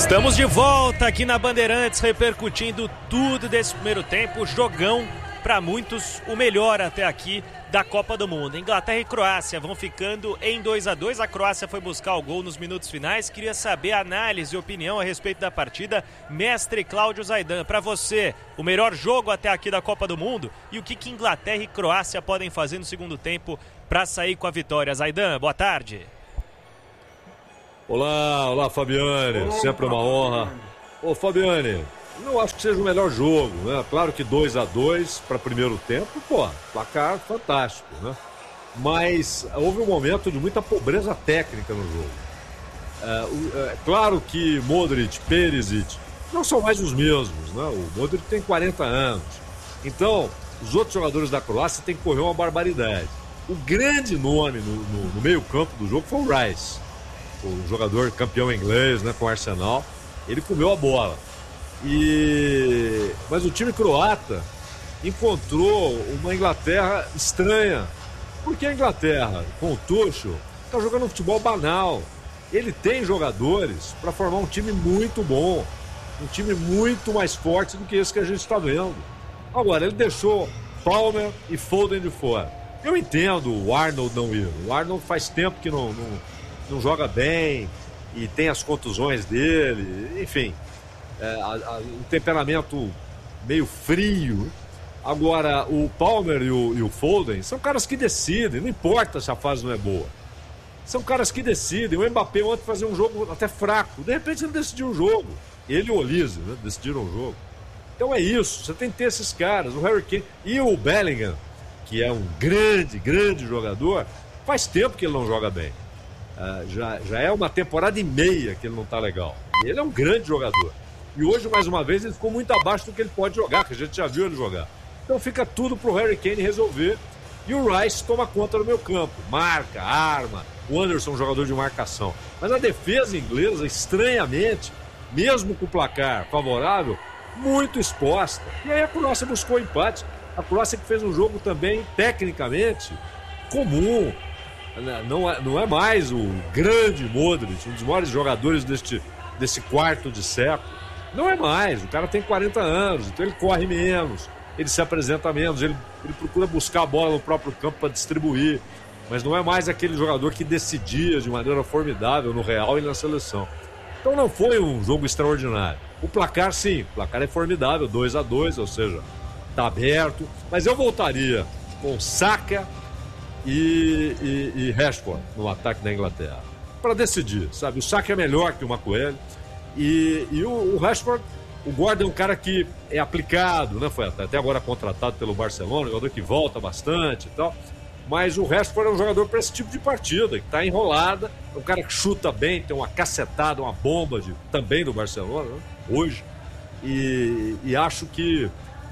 Estamos de volta aqui na Bandeirantes, repercutindo tudo desse primeiro tempo. Jogão, para muitos, o melhor até aqui da Copa do Mundo. Inglaterra e Croácia vão ficando em 2-2. A Croácia foi buscar o gol nos minutos finais. Queria saber a análise e opinião a respeito da partida. Mestre Cláudio Zaidan, para você, o melhor jogo até aqui da Copa do Mundo e o que Inglaterra e Croácia podem fazer no segundo tempo para sair com a vitória. Zaidan, boa tarde. Olá, Fabiane, sempre uma honra. Ô Fabiane, não acho que seja o melhor jogo, né? Claro que 2-2 para primeiro tempo, placar fantástico, né? Mas houve um momento de muita pobreza técnica no jogo. Claro que Modric, Perisic não são mais os mesmos, né? O Modric tem 40 anos. Então, os outros jogadores da Croácia têm que correr uma barbaridade. O grande nome no meio-campo do jogo foi o Rice, o jogador campeão inglês, né, com o Arsenal. Ele comeu a bola. Mas o time croata encontrou uma Inglaterra estranha. Porque a Inglaterra, com o Tuchel, está jogando um futebol banal. Ele tem jogadores para formar um time muito bom, um time muito mais forte do que esse que a gente está vendo. Agora, ele deixou Palmer e Foden de fora. Eu entendo o Arnold não ir. O Arnold faz tempo que não joga bem e tem as contusões dele, enfim, um temperamento meio frio. Agora, o Palmer e o Foden são caras que decidem, não importa se a fase não é boa. São caras que decidem. O Mbappé ontem fazia um jogo até fraco, de repente ele decidiu o jogo. Ele e o Olise, né, decidiram o jogo. Então é isso, você tem que ter esses caras, o Harry Kane e o Bellingham, que é um grande jogador. Faz tempo que ele não joga bem. Já é uma temporada e meia que ele não está legal. E ele é um grande jogador. E hoje, mais uma vez, ele ficou muito abaixo do que ele pode jogar, que a gente já viu ele jogar. Então fica tudo pro Harry Kane resolver. E o Rice toma conta no meio campo. Marca, arma. O Anderson, jogador de marcação. Mas a defesa inglesa, estranhamente, mesmo com o placar favorável, muito exposta. E aí a Croácia buscou empate. A Croácia que fez um jogo também, tecnicamente, comum. Não é mais o grande Modric, um dos maiores jogadores desse quarto de século. Não é mais, o cara tem 40 anos, então ele corre menos, ele se apresenta menos, ele procura buscar a bola no próprio campo para distribuir, mas não é mais aquele jogador que decidia de maneira formidável no Real e na seleção. Então não foi um jogo extraordinário. O placar, sim, o placar é formidável, 2-2, ou seja, está aberto, mas eu voltaria com Saka e Rashford no ataque da Inglaterra para decidir, sabe? O Saka é melhor que o Maguire e o Rashford, o Gordon é um cara que é aplicado, né? Foi até agora contratado pelo Barcelona, um jogador que volta bastante e tal, mas o Rashford é um jogador para esse tipo de partida, que está enrolada, é um cara que chuta bem, tem uma cacetada, uma bomba também do Barcelona, né? Hoje, e acho que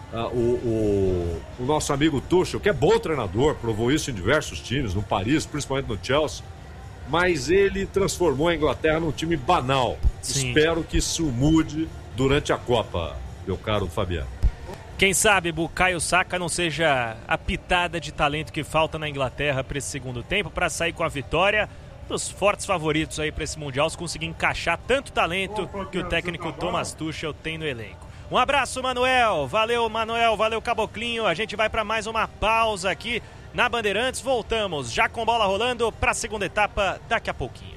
o nosso amigo Tuchel, que é bom treinador, provou isso em diversos times, no Paris, principalmente no Chelsea, mas ele transformou a Inglaterra num time banal. Sim. Espero que isso mude durante a Copa, meu caro Fabiano. Quem sabe Bukayo Saka não seja a pitada de talento que falta na Inglaterra para esse segundo tempo, para sair com a vitória. Dos fortes favoritos aí para esse Mundial, se conseguir encaixar tanto talento que o técnico Thomas Tuchel tem no elenco. Um abraço, Manuel, valeu Caboclinho, a gente vai para mais uma pausa aqui na Bandeirantes, voltamos já com bola rolando para a segunda etapa daqui a pouquinho.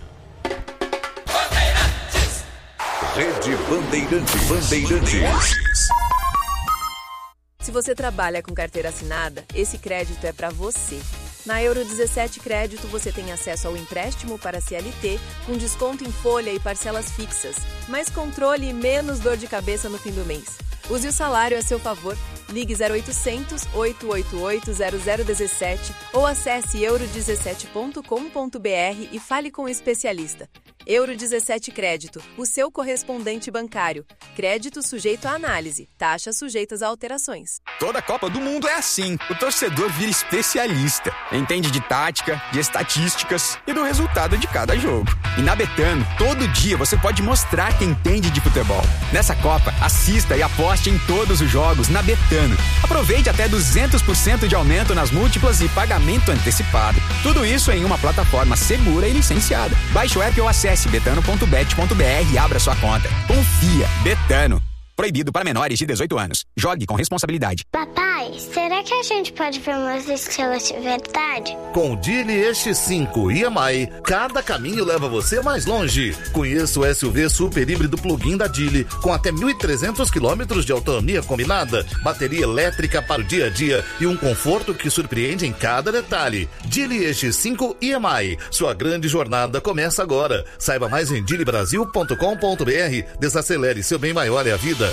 Rede Bandeirantes. Se você trabalha com carteira assinada, esse crédito é para você. Na Euro 17 Crédito você tem acesso ao empréstimo para CLT, com desconto em folha e parcelas fixas, mais controle e menos dor de cabeça no fim do mês. Use o salário a seu favor. Ligue 0800 888 0017 ou acesse euro17.com.br e fale com o especialista. Euro 17 Crédito, o seu correspondente bancário. Crédito sujeito à análise, taxas sujeitas a alterações. Toda Copa do Mundo é assim. O torcedor vira especialista. Entende de tática, de estatísticas e do resultado de cada jogo. E na Betano, todo dia você pode mostrar que entende de futebol. Nessa Copa, assista e aposte em todos os jogos na Betano. Aproveite até 200% de aumento nas múltiplas e pagamento antecipado. Tudo isso em uma plataforma segura e licenciada. Baixe o app ou acesse Acesse betano.bet.br e abra sua conta. Confia, Betano. Proibido para menores de 18 anos. Jogue com responsabilidade. Papai, será que a gente pode ver umas estrelas de verdade? Com o Geely X5 EMI, cada caminho leva você mais longe. Conheça o SUV super híbrido plug-in da Geely, com até 1.300 km de autonomia combinada, bateria elétrica para o dia a dia e um conforto que surpreende em cada detalhe. Geely X5 EMI, sua grande jornada começa agora. Saiba mais em geelybrasil.com.br. Desacelere, seu bem maior é a vida.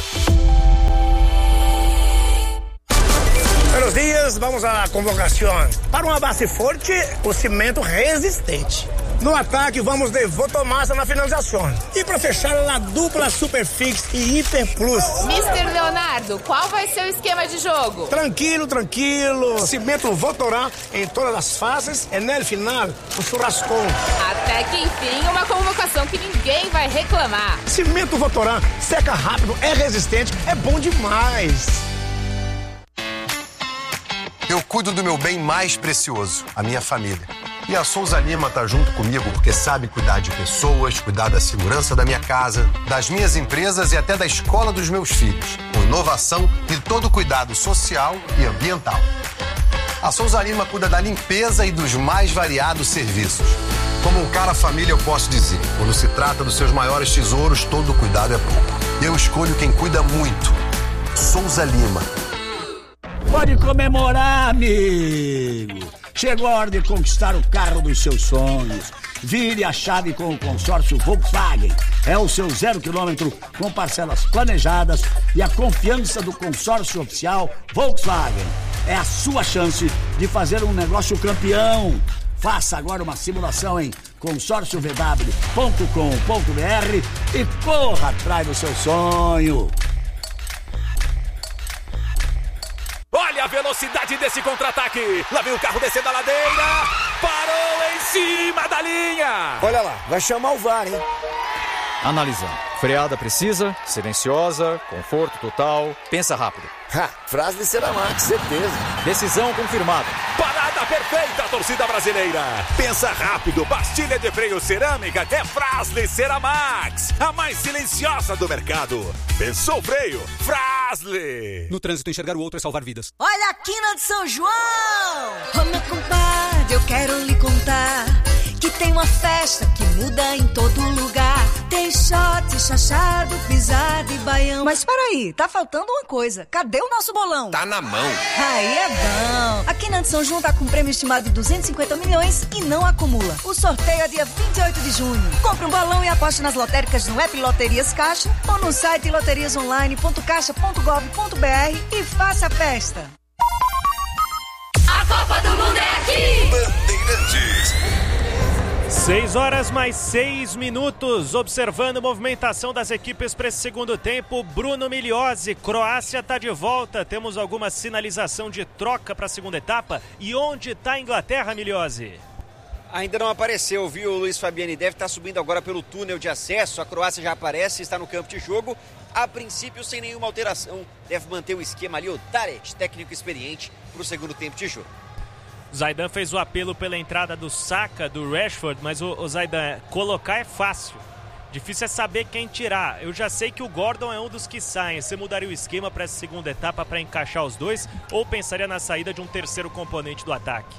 Buenos días, vamos à convocação. Para uma base forte, o cimento resistente. No ataque, vamos de Votomassa na finalização. E para fechar, a dupla Superfix e Hiper Plus. Mr. Leonardo, qual vai ser o esquema de jogo? Tranquilo. Cimento Votorã em todas as fases e no final, o churrascão. Até que enfim, uma convocação que ninguém vai reclamar. Cimento Votorã, seca rápido, é resistente, é bom demais. Eu cuido do meu bem mais precioso, a minha família. E a Souza Lima tá junto comigo porque sabe cuidar de pessoas, cuidar da segurança da minha casa, das minhas empresas e até da escola dos meus filhos, com inovação e todo cuidado social e ambiental. A Souza Lima cuida da limpeza e dos mais variados serviços. Como um cara família, eu posso dizer, quando se trata dos seus maiores tesouros, todo cuidado é pouco. Eu escolho quem cuida muito. Souza Lima. Pode comemorar, amigo. Chegou a hora de conquistar o carro dos seus sonhos. Vire a chave com o consórcio Volkswagen. É o seu 0 km com parcelas planejadas e a confiança do consórcio oficial Volkswagen. É a sua chance de fazer um negócio campeão. Faça agora uma simulação em consórciovw.com.br e corra atrás do seu sonho. Olha a velocidade desse contra-ataque. Lá vem o carro descendo a ladeira. Parou em cima da linha. Olha lá, vai chamar o VAR, hein? Analisando. Freada precisa, silenciosa, conforto total. Pensa rápido. Frase de Ceramax, certeza. Decisão confirmada. Parada perfeita, torcida brasileira. Pensa rápido, pastilha de freio cerâmica é Fras-le Ceramax, a mais silenciosa do mercado. Pensou freio? Fras-le. No trânsito, enxergar o outro é salvar vidas. Olha a quina de São João! Ô meu compadre, eu quero lhe contar que tem uma festa que muda em todo lugar. Tem shot, chachado, pisado e baião. Mas peraí, tá faltando uma coisa. Cadê o nosso bolão? Tá na mão. Aí é bom. A Quina de São João tá com um prêmio estimado de 250 milhões e não acumula. O sorteio é dia 28 de junho. Compre um bolão e aposte nas lotéricas no app Loterias Caixa ou no site loteriasonline.caixa.gov.br e faça a festa. A Copa do Mundo é aqui! Bandeirantes. 6:06, observando a movimentação das equipes para esse segundo tempo. Bruno Migliozzi, Croácia está de volta. Temos alguma sinalização de troca para a segunda etapa? E onde está a Inglaterra, Migliozzi? Ainda não apareceu, viu? O Luiz Fabiani deve estar subindo agora pelo túnel de acesso. A Croácia já aparece, está no campo de jogo. A princípio, sem nenhuma alteração, deve manter o esquema ali, o Tarek, técnico experiente, para o segundo tempo de jogo. Zaidan fez o apelo pela entrada do Saka, do Rashford, mas o Zaidan, colocar é fácil. Difícil é saber quem tirar. Eu já sei que o Gordon é um dos que saem. Você mudaria o esquema para essa segunda etapa para encaixar os dois ou pensaria na saída de um terceiro componente do ataque?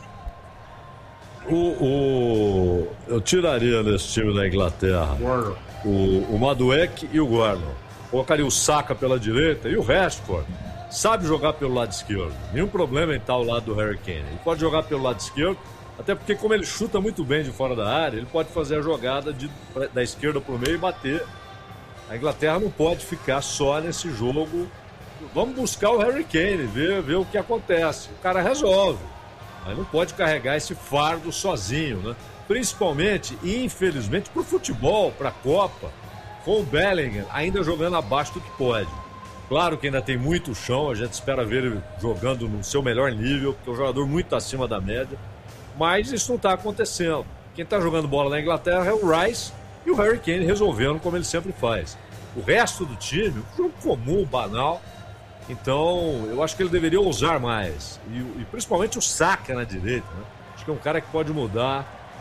Eu tiraria nesse time da Inglaterra o Madueke e o Gordon. Colocaria o Saka pela direita e o Rashford. Sabe jogar pelo lado esquerdo. Nenhum problema em estar ao lado do Harry Kane. Ele pode jogar pelo lado esquerdo, até porque como ele chuta muito bem de fora da área, ele pode fazer a jogada da esquerda para o meio e bater. A Inglaterra não pode ficar só nesse jogo. Vamos buscar o Harry Kane, ver o que acontece. O cara resolve. Mas não pode carregar esse fardo sozinho, né? Principalmente, e infelizmente, para o futebol, para a Copa, com o Bellingham ainda jogando abaixo do que pode. Claro que ainda tem muito chão, a gente espera ver ele jogando no seu melhor nível, porque é um jogador muito acima da média, mas isso não está acontecendo. Quem está jogando bola na Inglaterra é o Rice e o Harry Kane resolvendo como ele sempre faz. O resto do time, um jogo comum, banal, então eu acho que ele deveria ousar mais, e principalmente o Saka na direita, né? Acho que é um cara que pode mudar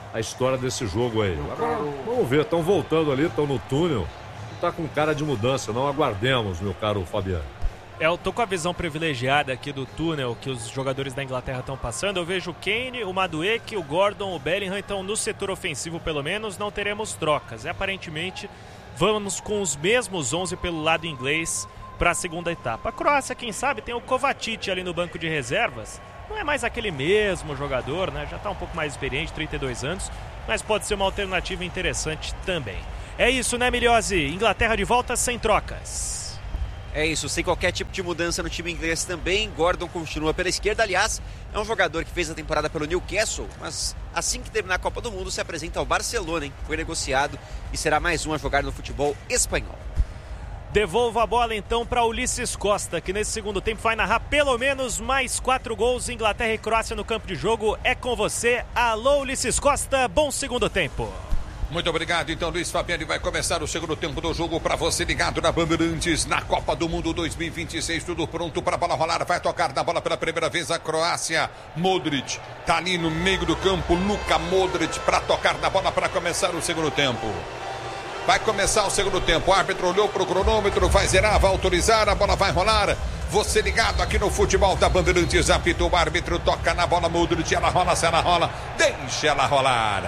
a história desse jogo aí. Agora, vamos ver, estão voltando ali, estão no túnel. Tá com cara de mudança, não aguardemos, meu caro Fabiano. Eu tô com a visão privilegiada aqui do túnel que os jogadores da Inglaterra estão passando. Eu vejo o Kane, o Madueke, o Gordon, o Bellingham. Então, no setor ofensivo, pelo menos, não teremos trocas. E, aparentemente, vamos com os mesmos 11 pelo lado inglês para a segunda etapa. A Croácia, quem sabe, tem o Kovacic ali no banco de reservas. Não é mais aquele mesmo jogador, né? Já tá um pouco mais experiente, 32 anos. Mas pode ser uma alternativa interessante também. É isso, né, Miliose? Inglaterra de volta sem trocas. É isso, sem qualquer tipo de mudança no time inglês também. Gordon continua pela esquerda, aliás, é um jogador que fez a temporada pelo Newcastle, mas assim que terminar a Copa do Mundo se apresenta ao Barcelona, hein? Foi negociado e será mais um a jogar no futebol espanhol. Devolvo a bola então para Ulisses Costa, que nesse segundo tempo vai narrar pelo menos mais 4 gols. Inglaterra e Croácia no campo de jogo. É com você. Alô, Ulisses Costa, bom segundo tempo. Muito obrigado, então Luiz Fabiano vai começar o segundo tempo do jogo para você ligado na Bandeirantes na Copa do Mundo 2026, tudo pronto para a bola rolar, vai tocar na bola pela primeira vez a Croácia, Modric, tá ali no meio do campo, Luka Modric para tocar na bola para começar o segundo tempo. Vai começar o segundo tempo, o árbitro olhou para o cronômetro, vai zerar, vai autorizar, a bola vai rolar. Você ligado aqui no futebol da Bandeirantes, apitou o árbitro, toca na bola, Modric, ela rola, se ela rola, deixa ela rolar.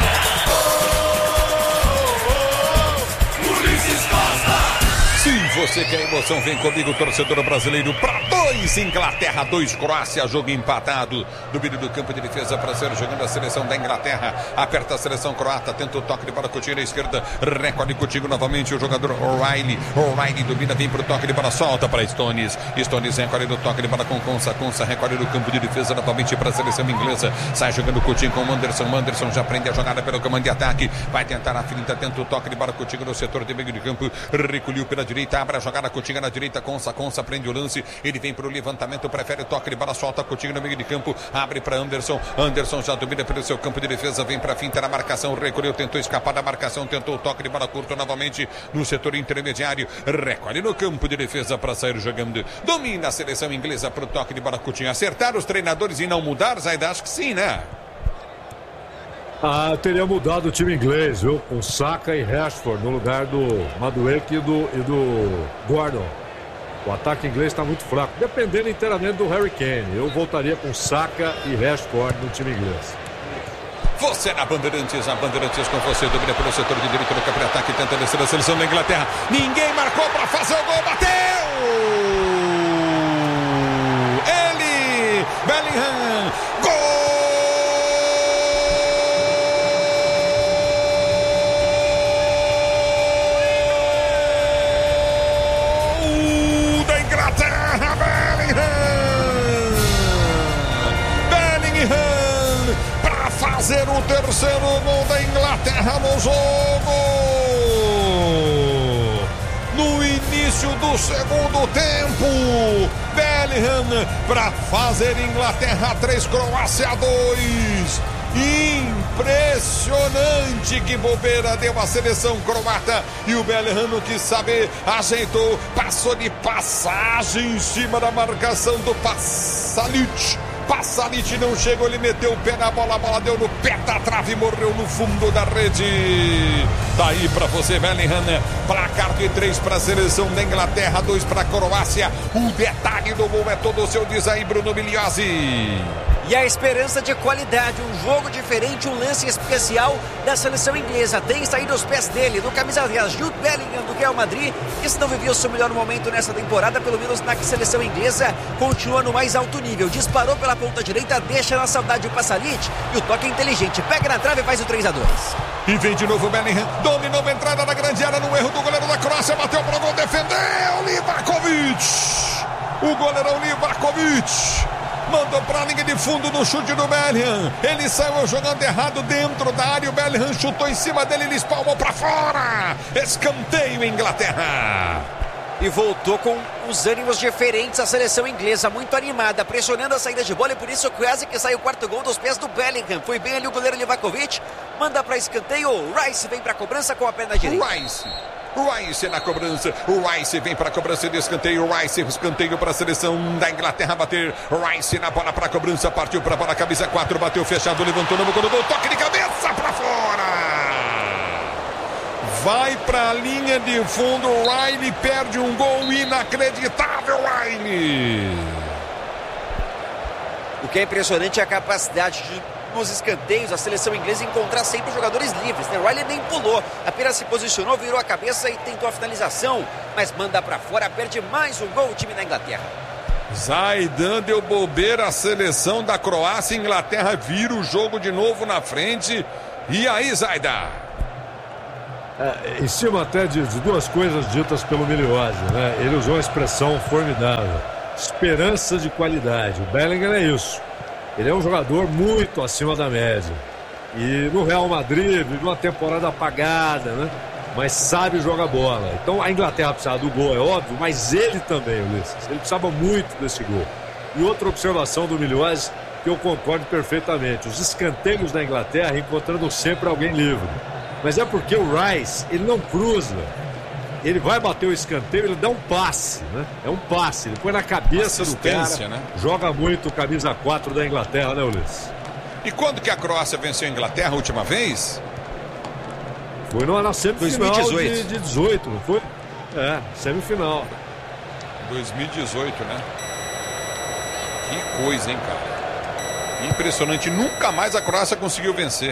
Se você quer emoção, vem comigo, torcedor brasileiro, para 2, Inglaterra 2, Croácia, jogo empatado. Do meio do campo de defesa para ser jogando a seleção da Inglaterra. Aperta a seleção croata, tenta o toque de bola, Coutinho na esquerda, recolhe Coutinho novamente, o jogador O'Reilly. O'Reilly domina, vem para o toque de bola, solta para Stones. Stones recolhe no toque de bola com Konsa. Konsa recolhe no campo de defesa novamente para a seleção inglesa. Sai jogando Coutinho com o Anderson. Anderson já prende a jogada pelo comando de ataque. Vai tentar a finta, tenta o toque de bola, Coutinho no setor de meio de campo. Recolheu pela direita, abre a jogada, Coutinho na direita, Konsa prende o lance, ele vem para o levantamento, prefere o toque de bola, solta Coutinho no meio de campo, abre para Anderson, Anderson já domina pelo seu campo de defesa, vem para a finta na marcação, recolheu, tentou escapar da marcação, tentou o toque de bola curto novamente no setor intermediário, recolhe no campo de defesa para sair jogando, domina a seleção inglesa para o toque de bola, Coutinho. Acertar os treinadores e não mudar, Zaida? Acho que sim, né? Teria mudado o time inglês, viu? Com Saka e Rashford no lugar do Madueke e do Gordon. O ataque inglês está muito fraco, dependendo inteiramente do Harry Kane. Eu voltaria com Saka e Rashford no time inglês. Você na Bandeirantes, a Bandeirantes com você, domina pelo setor de direito no campo de ataque, tenta descer a seleção da Inglaterra. Ninguém marcou para fazer o gol, bateu! Ele, Bellingham, gol! Fazer o terceiro gol da Inglaterra no jogo. No início do segundo tempo, Bellingham para fazer Inglaterra 3, Croácia 2. Impressionante, que bobeira deu a seleção croata, e o Bellingham não quis saber, ajeitou, passou de passagem em cima da marcação do Pasalic. Pasalic não chegou, ele meteu o pé na bola, a bola deu no pé da trave e morreu no fundo da rede. Tá aí pra você, Bellingham, placar de 3 para a seleção da Inglaterra, 2 para a Croácia. O detalhe do gol é todo seu, diz aí Bruno Miliozzi. E a esperança de qualidade, um jogo diferente, um lance especial da seleção inglesa. Tem saído os pés dele, no camisa 10, Jude Bellingham do Real Madrid, que se não vivia o seu melhor momento nessa temporada, pelo menos na seleção inglesa, continua no mais alto nível. Disparou pela ponta direita, deixa na saudade o Pasalic, e o toque é inteligente, pega na trave e faz o 3-2. E vem de novo o Bellingham, dominou a entrada na grande área, no erro do goleiro da Croácia, bateu pro gol, defendeu Livakovic. O goleirão Livakovic mandou para a linha de fundo no chute do Bellingham. Ele saiu jogando errado dentro da área. O Bellingham chutou em cima dele, ele espalmou para fora. Escanteio, Inglaterra. E voltou com os ânimos diferentes a seleção inglesa, muito animada, pressionando a saída de bola, e por isso quase que sai o quarto gol dos pés do Bellingham. Foi bem ali o goleiro Livakovic, manda para escanteio. O Rice vem para a cobrança com a perna direita. Rice na cobrança, o Rice vem para a cobrança de escanteio, o Rice, escanteio para a seleção da Inglaterra bater, Rice na bola para a cobrança, partiu para a bola, camisa 4, bateu fechado, levantou no gol, toque de cabeça, vai para a linha de fundo. O Riley perde um gol inacreditável, Riley. O que é impressionante é a capacidade de, nos escanteios, a seleção inglesa encontrar sempre jogadores livres, né? O Riley nem pulou, apenas se posicionou, virou a cabeça e tentou a finalização, mas manda para fora, perde mais um gol o time da Inglaterra. Zaidan deu bobeira à seleção da Croácia. Inglaterra vira o jogo de novo na frente. E aí, Zaidan? Em cima até de duas coisas ditas pelo Miliose, né? Ele usou uma expressão formidável: esperança de qualidade. O Bellingham é isso. Ele é um jogador muito acima da média. E no Real Madrid, vive uma temporada apagada, né? Mas sabe jogar bola. Então a Inglaterra precisava do gol, é óbvio, mas ele também, Ulisses. Ele precisava muito desse gol. E outra observação do Miliose, que eu concordo perfeitamente: os escanteios da Inglaterra encontrando sempre alguém livre. Mas é porque o Rice, ele não cruza. Ele vai bater o escanteio, ele dá um passe, né? É um passe, ele põe na cabeça do cara, né? Joga muito o camisa 4 da Inglaterra, né, Ulisses? E quando que a Croácia venceu a Inglaterra a última vez? Foi na semifinal 2018. de 18, não foi? Semifinal. 2018, né? Que coisa, hein, cara? Impressionante, nunca mais a Croácia conseguiu vencer.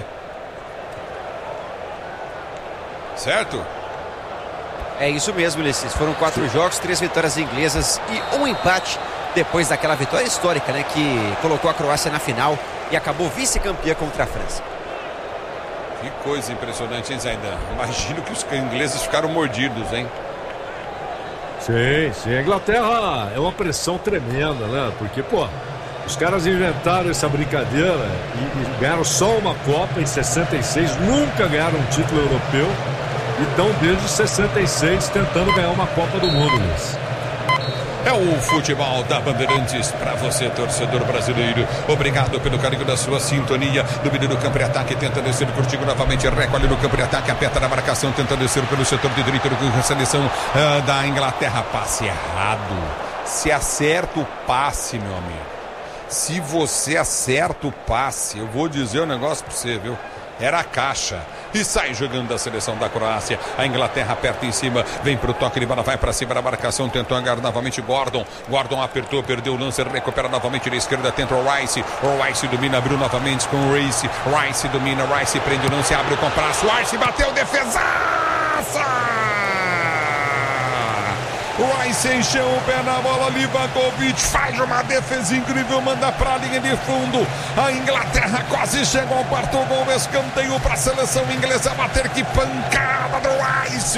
Certo? É isso mesmo, Ulisses. Foram 4 jogos, 3 vitórias inglesas e um empate depois daquela vitória histórica, né? Que colocou a Croácia na final e acabou vice-campeã contra a França. Que coisa impressionante, hein, Zaidan? Imagino que os ingleses ficaram mordidos, hein? Sim. A Inglaterra é uma pressão tremenda, né? Porque, os caras inventaram essa brincadeira e ganharam só uma Copa em 66, nunca ganharam um título europeu e estão desde 66 tentando ganhar uma Copa do Mundo, Luiz. É o futebol da Bandeirantes para você, torcedor brasileiro. Obrigado pelo carinho da sua sintonia. Domínio do campo de ataque, tenta descer contigo novamente. Recolhe no campo de ataque, aperta na marcação, tenta descer pelo setor de direita da seleção da Inglaterra. Passe errado. Se acerta o passe, meu amigo. Se você acerta o passe, eu vou dizer um negócio para você, viu? Era a caixa. E sai jogando da seleção da Croácia. A Inglaterra aperta em cima, vem pro toque de bola, vai para cima da marcação, tentou agarrar novamente Gordon. Gordon apertou, perdeu o lance, recupera novamente da esquerda, tenta o Rice. O Rice domina, abriu novamente com o Rice. Rice domina, Rice prende o lance, abre o compasso. Rice bateu, defesaça! Rice encheu o pé na bola, Livakovic faz uma defesa incrível, manda para a linha de fundo. A Inglaterra quase chegou ao quarto gol, escanteio para a seleção inglesa bater. Que pancada do Rice!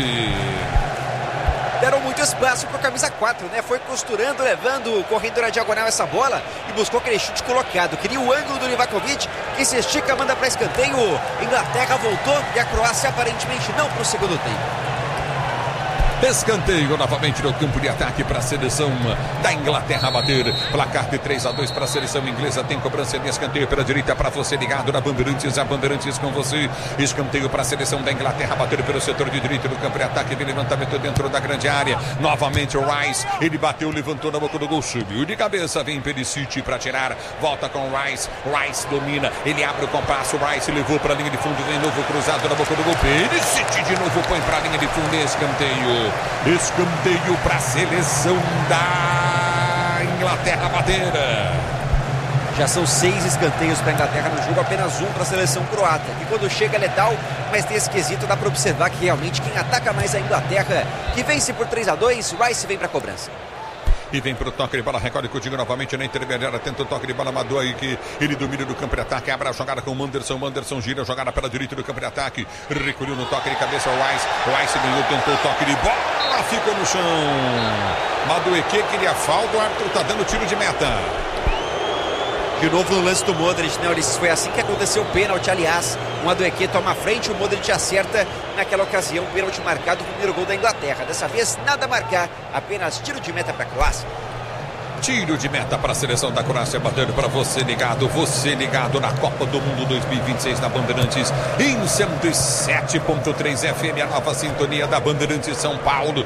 Deram muito espaço para o camisa 4, né? Foi costurando, levando, correndo na diagonal essa bola e buscou aquele chute colocado. Queria o ângulo do Livakovic, que se estica, manda para escanteio. Inglaterra voltou e a Croácia aparentemente não para o segundo tempo. Escanteio novamente no campo de ataque para a seleção da Inglaterra bater. Placar de 3-2 para a seleção inglesa. Tem cobrança de escanteio pela direita para você ligado na Bandeirantes. A Bandeirantes com você. Escanteio para a seleção da Inglaterra bater pelo setor de direita do campo de ataque. Vem levantamento dentro da grande área. Novamente o Rice. Ele bateu, levantou na boca do gol. Subiu de cabeça. Vem Perisic para tirar. Volta com o Rice. Rice domina. Ele abre o compasso. O Rice levou para a linha de fundo. Vem novo cruzado na boca do gol. Perisic de novo põe para a linha de fundo. Escanteio. Escanteio para a seleção da Inglaterra bater. Já são 6 escanteios para a Inglaterra no jogo, apenas um para a seleção croata. E quando chega é letal, mas nesse quesito dá para observar que realmente quem ataca mais é a Inglaterra, que vence por 3-2. Rice vem para a cobrança. E vem pro toque de bola, recolhe contigo novamente na intermediária, tenta o toque de bola, Amadou aí que ele domina do campo de ataque, abre a jogada com o Manderson gira a jogada pela direita do campo de ataque, recolheu no toque de cabeça o Rice ganhou, tentou o toque de bola, ficou no chão. Madueke queria falta, o árbitro tá dando tiro de meta. De novo no lance do Modric, né, Ulisses? Foi assim que aconteceu o pênalti, aliás. O Madueke toma a frente, o Modric acerta. Naquela ocasião, pênalti marcado, o primeiro gol da Inglaterra. Dessa vez, nada a marcar, apenas tiro de meta para a Croácia. Tiro de meta para a seleção da Croácia, batendo para você ligado na Copa do Mundo 2026 da Bandeirantes, em 107.3 FM, a nova sintonia da Bandeirantes São Paulo,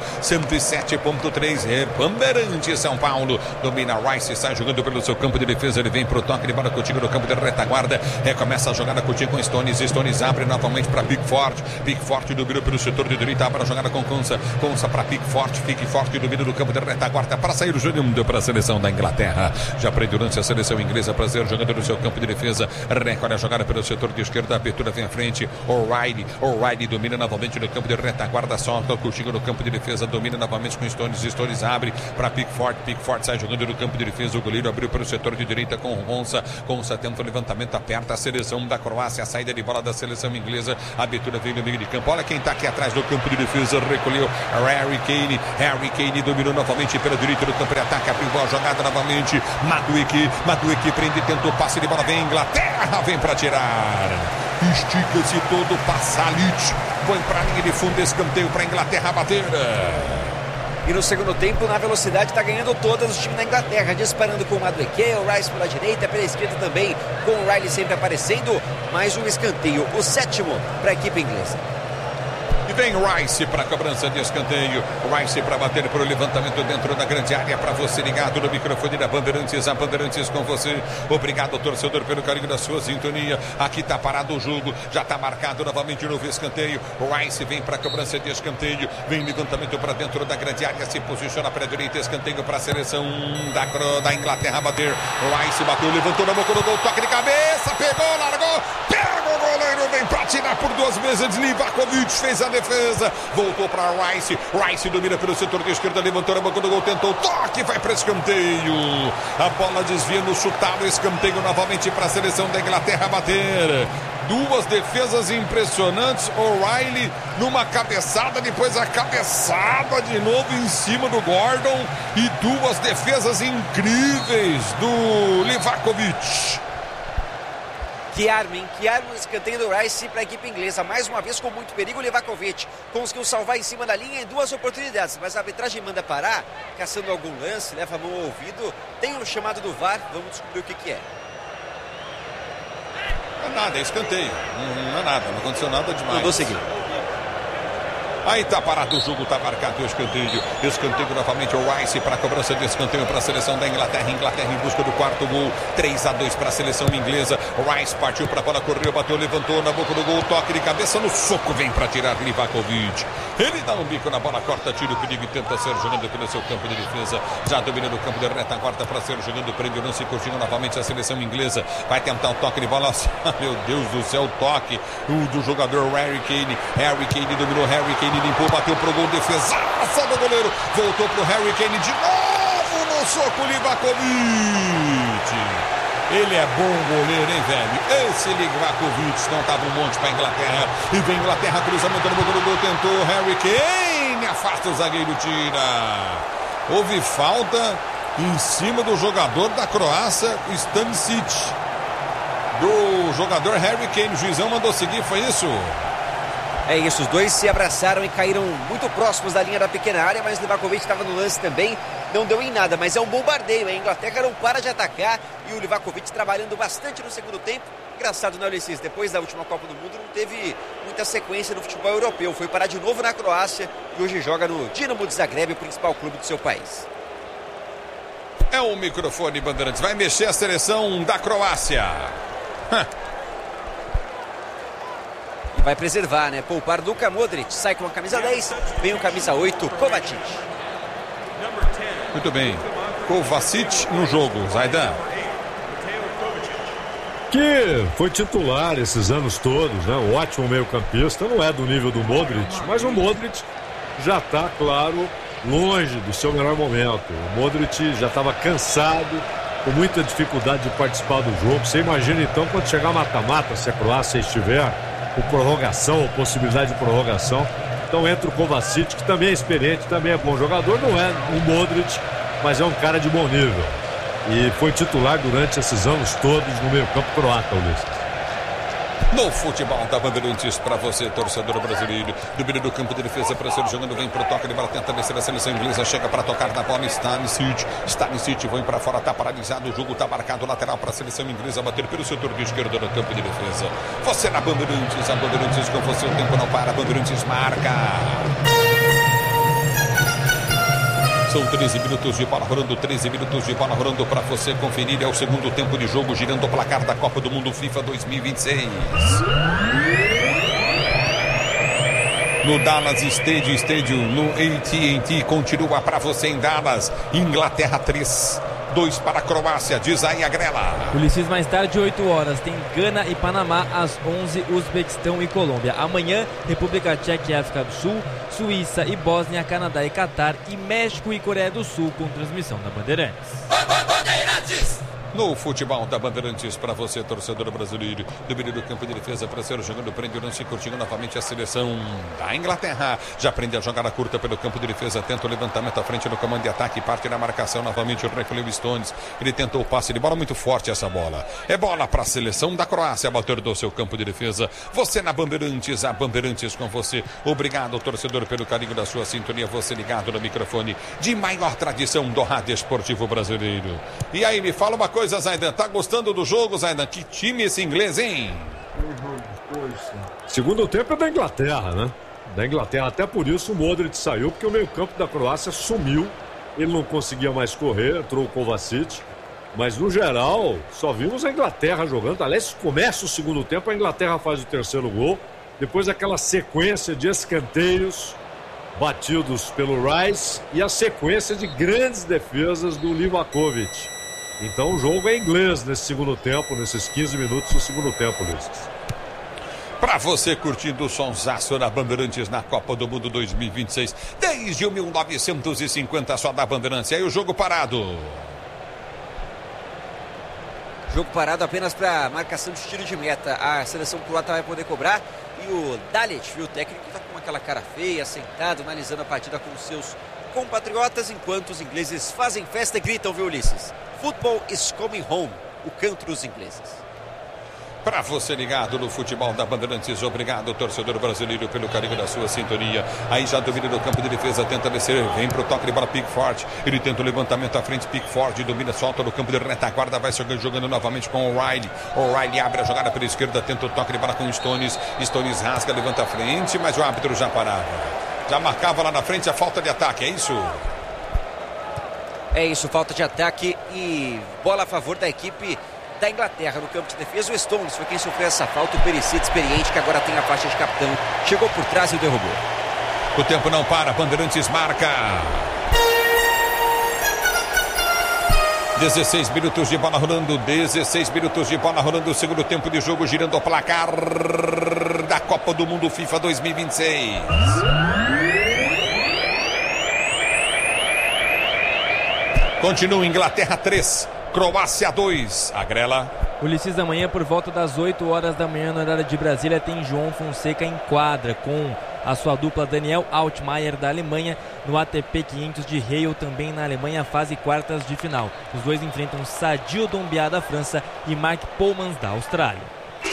107.3 Bandeirantes São Paulo. Domina Rice, sai jogando pelo seu campo de defesa, ele vem pro toque, ele bora Coutinho no campo de retaguarda, recomeça a jogada Coutinho com Stones abre novamente para Pickford domina pelo setor de direita, para a jogada com Konsa para Pickford domina no campo de retaguarda para sair jogando para a seleção da Inglaterra. Já pendurante a seleção inglesa para ser jogando no seu campo de defesa, recolhe a jogada pelo setor de esquerda, a abertura vem à frente, O'Reilly domina novamente no campo de retaguarda, solta o Coutinho no campo de defesa, domina novamente com Stones abre para Pickford sai jogando no campo de defesa, o goleiro abriu para o setor de direita com Konsa tenta o levantamento, aperta a seleção da Croácia, a saída de bola da seleção inglesa, a abertura vem no meio de campo, olha quem está aqui atrás do campo de defesa, recolheu Harry Kane dominou novamente pela direita do campo de ataque, abriu a jogada novamente, Madueke prende, tentou passe de bola, vem Inglaterra, vem para tirar, estica-se todo, passa Lic, põe para a linha de fundo, escanteio para a Inglaterra bater. E no segundo tempo, na velocidade, está ganhando todas o time da Inglaterra, disparando com o Madueke, o Rice pela direita, pela esquerda também, com o Riley sempre aparecendo, mais um escanteio, o 7º para a equipe inglesa. E vem Rice para a cobrança de escanteio. Rice para bater para o levantamento dentro da grande área. Para você ligado no microfone da Bandeirantes. A Bandeirantes com você. Obrigado, torcedor, pelo carinho da sua sintonia. Aqui está parado o jogo. Já está marcado novamente o novo escanteio. Rice vem para a cobrança de escanteio. Vem levantamento para dentro da grande área. Se posiciona para a direita. Escanteio para a seleção da Inglaterra bater. Rice bateu, levantou na boca do gol. Toque de cabeça. Pegou, largou. Pega o goleiro. Vem para tirar por duas vezes. Livakovic fez a defesa, voltou para Rice domina pelo setor de esquerda, levantou a boca do gol, tentou toque, vai para escanteio, a bola desvia no chutado, escanteio novamente para a seleção da Inglaterra bater. Duas defesas impressionantes, O'Reilly numa cabeçada, depois a cabeçada de novo em cima do Gordon e duas defesas incríveis do Livakovic. Que arma no escanteio do Rice para a equipe inglesa. Mais uma vez com muito perigo, o Livakovic conseguiu salvar em cima da linha em duas oportunidades, mas a arbitragem manda parar, caçando algum lance, leva a mão ao ouvido, tem um chamado do VAR, vamos descobrir o que é. Não é nada, é escanteio, não é nada, não aconteceu nada demais. Mandou seguir. Aí tá parado o jogo, tá marcado o escanteio. Escanteio novamente, o Rice para a cobrança de escanteio para a seleção da Inglaterra. Inglaterra em busca do quarto gol. 3-2 para a seleção inglesa. O Rice partiu para a bola, correu, bateu, levantou na boca do gol. Toque de cabeça no soco, vem para tirar Livakovic. Ele dá um bico na bola, corta, tira o perigo e tenta ser jogando pelo seu campo de defesa. Já domina no campo de retaguarda para ser jogando, prende o lance e curtindo novamente a seleção inglesa. Vai tentar o toque de bola. Meu Deus do céu, toque do jogador Harry Kane. Harry Kane dominou, Harry Kane limpou, bateu pro gol, defesaça do goleiro, voltou pro Harry Kane de novo no soco, Livakovic. Ele é bom goleiro, hein, velho? Esse Livakovic não tava um monte pra Inglaterra. E vem Inglaterra, cruzamento no boca do gol, tentou Harry Kane, afasta o zagueiro, tira. Houve falta em cima do jogador da Croácia, Stanisic, do jogador Harry Kane. O juizão mandou seguir, foi isso? É isso, os dois se abraçaram e caíram muito próximos da linha da pequena área, mas Livakovic estava no lance também, não deu em nada, mas é um bombardeio, a Inglaterra não para de atacar e o Livakovic trabalhando bastante no segundo tempo. Engraçado, né, Ulisses? Depois da última Copa do Mundo não teve muita sequência no futebol europeu, foi parar de novo na Croácia e hoje joga no Dinamo de Zagreb, o principal clube do seu país. É um microfone, Bandeirantes, vai mexer a seleção da Croácia. Vai preservar, né? Poupar Luka Modric, sai com a camisa 10, vem o camisa 8, Kovacic. Muito bem, Kovacic no jogo, Zaidan. Que foi titular esses anos todos, né? Um ótimo meio-campista, não é do nível do Modric, mas o Modric já está, claro, longe do seu melhor momento. O Modric já estava cansado, com muita dificuldade de participar do jogo. Você imagina então quando chegar mata-mata, se a Croácia estiver com prorrogação ou possibilidade de prorrogação. Então entra o Kovacic, que também é experiente, também é bom jogador, não é um Modric, mas é um cara de bom nível. E foi titular durante esses anos todos no meio-campo croata, Ulisses. No futebol da Bandeirantes, para você, torcedor brasileiro. Do meio do campo de defesa para ser jogando, vem pro toque de bola, tenta descer a seleção inglesa, chega para tocar na bola, está no City, vem para fora, tá paralisado, o jogo tá marcado, lateral para a seleção inglesa, bater pelo setor de esquerda no campo de defesa. Você na Bandeirantes, a Bandeirantes com você, o tempo não para, a Bandeirantes marca. São 13 minutos de bola rolando para você conferir. É o segundo tempo de jogo, girando o placar da Copa do Mundo FIFA 2026. No Dallas Stadium, no AT&T, continua para você em Dallas. Inglaterra 3, 2 para a Croácia, diz aí a Grela. Ulisses, mais tarde, 8 horas, tem Gana e Panamá, às 11, Uzbequistão e Colômbia. Amanhã, República Tcheca e África do Sul, Suíça e Bósnia, Canadá e Catar, e México e Coreia do Sul, com transmissão da Bandeirantes. No futebol da Bandeirantes, para você, torcedor brasileiro. Do meio do campo de defesa para ser jogando, prende o lance, curtindo novamente a seleção da Inglaterra. Já aprende a jogada curta pelo campo de defesa, tenta o levantamento à frente no comando de ataque, parte na marcação novamente, o recolheu Stones. Ele tentou o passe de bola, muito forte essa bola. É bola para a seleção da Croácia, bater do seu campo de defesa. Você na Bandeirantes, a Bandeirantes com você. Obrigado, torcedor, pelo carinho da sua sintonia. Você ligado no microfone de maior tradição do rádio esportivo brasileiro. E aí, me fala uma coisa, Zaidan, tá gostando do jogo, Zaidan? Que time esse inglês, hein? Segundo tempo é da Inglaterra, né? Da Inglaterra, até por isso o Modric saiu, porque o meio-campo da Croácia sumiu. Ele não conseguia mais correr, entrou o Kovacic. Mas no geral, só vimos a Inglaterra jogando. Aliás, começa o segundo tempo, a Inglaterra faz o terceiro gol. Depois aquela sequência de escanteios batidos pelo Rice e a sequência de grandes defesas do Livakovic. Então o jogo é inglês nesse segundo tempo, nesses 15 minutos do segundo tempo, Luiz. Para você curtindo o sonsaço da Bandeirantes na Copa do Mundo 2026, desde 1950 só da Bandeirantes. E aí o jogo parado. Jogo parado apenas para marcação de tiro de meta. A seleção croata vai poder cobrar. E o Dalit, o técnico, está com aquela cara feia, sentado, analisando a partida com os seus compatriotas, enquanto os ingleses fazem festa e gritam, viu, Ulisses? Football is coming home, o canto dos ingleses. Para você ligado no futebol da Bandeirantes, obrigado, torcedor brasileiro, pelo carinho da sua sintonia. Aí já domina no campo de defesa, tenta descer, vem pro toque de bola Pickford. Ele tenta o levantamento à frente, Pickford domina, solta no campo de retaguarda, vai jogando novamente com o O'Reilly. O'Reilly abre a jogada pela esquerda, tenta o toque de bola com o Stones. Stones rasga, levanta a frente, mas o árbitro já parava. Já marcava lá na frente a falta de ataque, é isso? É isso, falta de ataque e bola a favor da equipe da Inglaterra no campo de defesa. O Stones foi quem sofreu essa falta, o Perisic experiente, que agora tem a faixa de capitão, chegou por trás e o derrubou. O tempo não para, Bandeirantes marca. 16 minutos de bola rolando, 16 minutos de bola rolando, o segundo tempo de jogo, girando o placar da Copa do Mundo FIFA 2026. Continua Inglaterra 3, Croácia 2. A Grela. Ulisses, amanhã por volta das 8 horas da manhã no horário de Brasília tem João Fonseca em quadra com a sua dupla Daniel Altmaier da Alemanha no ATP 500 de Halle, também na Alemanha, fase quartas de final. Os dois enfrentam Sadil Doumbia da França e Mark Polmans da Austrália.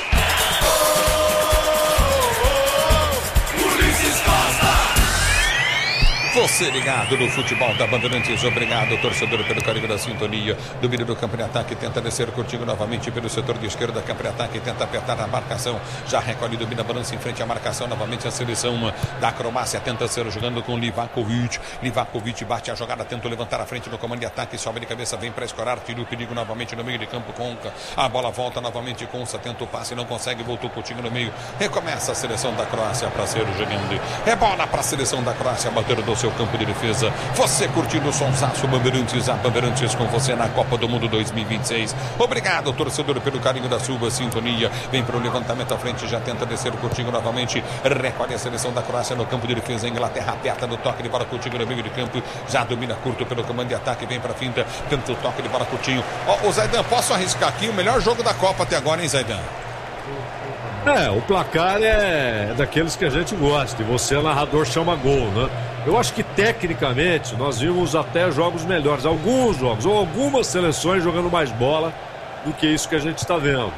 Você ligado no futebol da Bandeirantes, obrigado, torcedor, pelo carinho da sintonia. Domínio do campo de ataque, tenta descer curtindo novamente pelo setor de esquerda, campo de ataque, tenta apertar a marcação, já recolhe, domina, balança em frente à marcação, novamente a seleção da Croácia, tenta ser jogando com Livakovic. Livakovic bate a jogada, tenta levantar a frente no comando de ataque, sobe de cabeça, vem para escorar, tira o perigo novamente no meio de campo, Conca. A bola volta novamente, Conca tenta o passe, não consegue, voltou curtindo no meio. Recomeça a seleção da Croácia para ser jogando. É bola para a seleção da Croácia, bater do seu campo de defesa. Você curtindo o sonsaço Bandeirantes, a Bandeirantes com você na Copa do Mundo 2026. Obrigado, torcedor, pelo carinho da sua sintonia. Vem para o levantamento à frente, já tenta descer curtindo novamente. Recolhe a seleção da Croácia no campo de defesa. A Inglaterra aperta no toque de bola curtindo no meio de campo. Já domina curto pelo comando de ataque. Vem para a finta, tenta o toque de bola curtinho. Ó, o Zaidan, posso arriscar aqui o melhor jogo da Copa até agora, hein, Zaidan? O placar é daqueles que a gente gosta e você, narrador, chama gol, né? Eu acho que tecnicamente nós vimos até jogos melhores, alguns jogos ou algumas seleções jogando mais bola do que isso que a gente está vendo.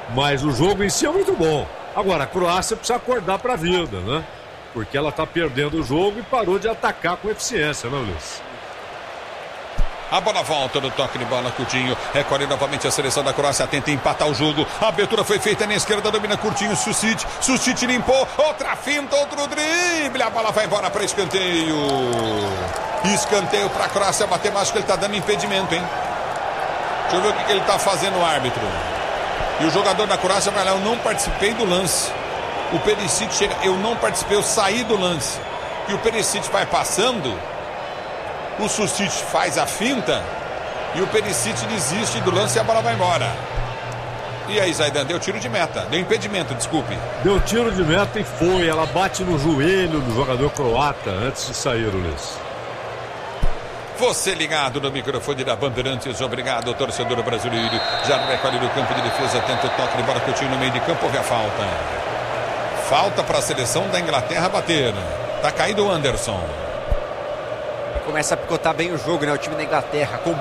Mas o jogo em si é muito bom. Agora, a Croácia precisa acordar para a vida, né? Porque ela está perdendo o jogo e parou de atacar com eficiência, né, Luiz? A bola volta no toque de bola, Coutinho. Recolhe novamente a seleção da Croácia, tenta empatar o jogo. A abertura foi feita na esquerda, domina Coutinho, Susic limpou. Outra finta, outro drible. A bola vai embora para escanteio. Escanteio para a Croácia bater, mas acho que ele está dando impedimento, hein? Deixa eu ver o que ele está fazendo, o árbitro. E o jogador da Croácia vai lá, eu não participei do lance. O Perisic chega, eu não participei, eu saí do lance. E o Perisic vai passando, o Susic faz a finta e o Perisic desiste do lance e a bola vai embora. E aí, Zaidan, deu tiro de meta, deu impedimento, desculpe. Deu tiro de meta e foi, ela bate no joelho do jogador croata antes de sair, Luiz. Você ligado no microfone da Bandeirantes, obrigado, torcedor brasileiro. Já recolhe no campo de defesa, tenta o toque de bola, Coutinho no meio de campo, houve a falta. Falta para a seleção da Inglaterra bater. Tá caído o Anderson. Começa a picotar bem o jogo, né? O time da Inglaterra com